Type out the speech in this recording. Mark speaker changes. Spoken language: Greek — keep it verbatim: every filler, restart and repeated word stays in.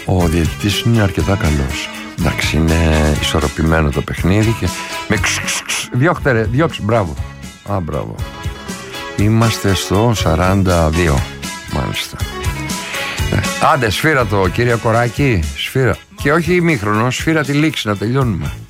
Speaker 1: Ο διαιτητής είναι αρκετά καλός. Εντάξει, είναι ισορροπημένο το παιχνίδι και με ξ, ξ, ξ, διώχτε ρε, διώξε, μπράβο. Α, μπράβο. Είμαστε στο σαράντα δύο, μάλιστα. Άντε, σφύρα το, κύριε Κοράκη, σφύρα. Και όχι ημίχρονο, σφύρα τη λήξη να τελειώνουμε.